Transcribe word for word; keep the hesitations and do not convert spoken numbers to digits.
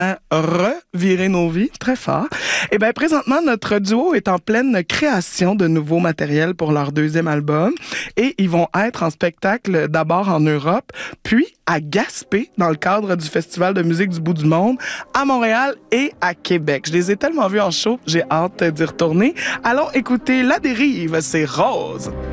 Hein, revirer nos vies, très fort. Et bien, présentement, notre duo est en pleine création de nouveaux matériels pour leur deuxième album et ils vont être en spectacle d'abord en Europe, puis à Gaspé, dans le cadre du Festival de musique du bout du monde, à Montréal et à Québec. Je les ai tellement vus en show, j'ai hâte d'y retourner. Allons écouter La Dérive, c'est Rose.